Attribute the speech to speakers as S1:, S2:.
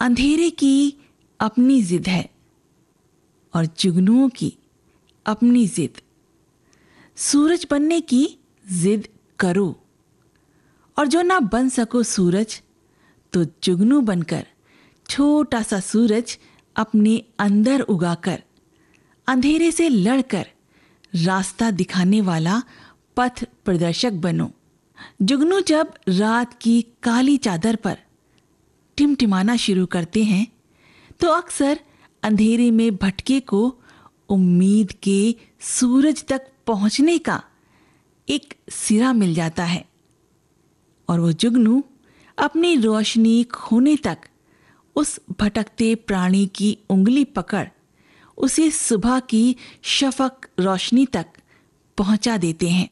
S1: अंधेरे की अपनी जिद है और जुगनुओं की अपनी जिद। सूरज बनने की जिद करो और जो ना बन सको सूरज तो जुगनू बनकर छोटा सा सूरज अपने अंदर उगाकर अंधेरे से लड़कर रास्ता दिखाने वाला पथ प्रदर्शक बनो। जुगनू जब रात की काली चादर पर टिमटिमाना शुरू करते हैं तो अक्सर अंधेरे में भटके को उम्मीद के सूरज तक पहुंचने का एक सिरा मिल जाता है और वो जुगनू अपनी रोशनी खोने तक उस भटकते प्राणी की उंगली पकड़ उसे सुबह की शफक रोशनी तक पहुंचा देते हैं।